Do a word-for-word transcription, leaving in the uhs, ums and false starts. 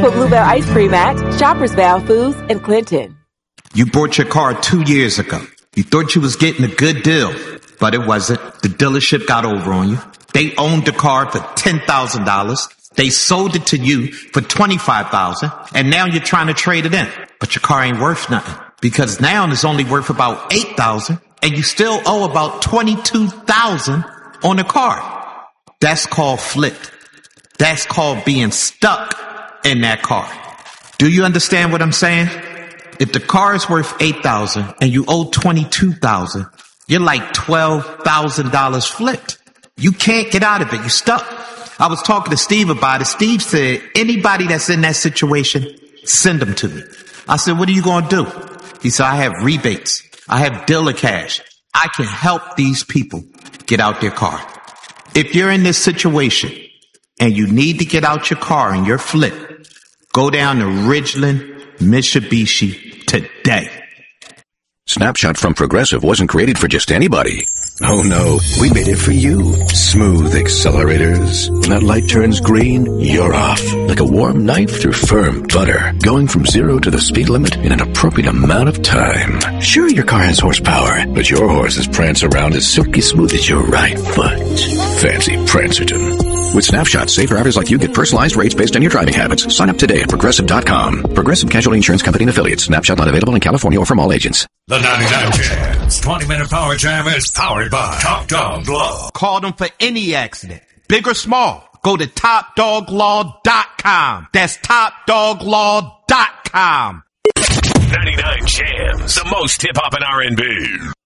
put Bluebell ice cream at Shoppers Value Foods in Clinton. You bought your car two years ago. You thought you was getting a good deal, but it wasn't. The dealership got over on you. They owned the car for ten thousand dollars. They sold it to you for twenty-five thousand dollars, and now you're trying to trade it in. But your car ain't worth nothing because now it's only worth about eight thousand dollars, and you still owe about twenty-two thousand dollars on the car. That's called flipped. That's called being stuck in that car. Do you understand what I'm saying? If the car is worth eight thousand dollars and you owe twenty-two thousand dollars, you're like twelve thousand dollars flipped. You can't get out of it. You're stuck. I was talking to Steve about it. Steve said, anybody that's in that situation, send them to me. I said, what are you going to do? He said, I have rebates. I have dealer cash. I can help these people get out their car. If you're in this situation and you need to get out your car and you're flipped, go down to Ridgeland Mitsubishi today. Snapshot from Progressive wasn't created for just anybody. Oh no, we made it for you. Smooth accelerators. When that light turns green, you're off. Like a warm knife through firm butter. Going from zero to the speed limit in an appropriate amount of time. Sure, your car has horsepower, but your horses prance around as silky smooth as your right foot. Fancy Prancerton. With Snapshot, safe drivers like you get personalized rates based on your driving habits. Sign up today at Progressive dot com. Progressive Casualty Insurance Company and Affiliates. Snapshot not available in California or from all agents. The ninety-nine Jams twenty-minute Power Jam is powered by Top Dog Law. Call them for any accident, big or small. Go to top dog law dot com. That's top dog law dot com. ninety-nine Jams, the most hip-hop and R and B.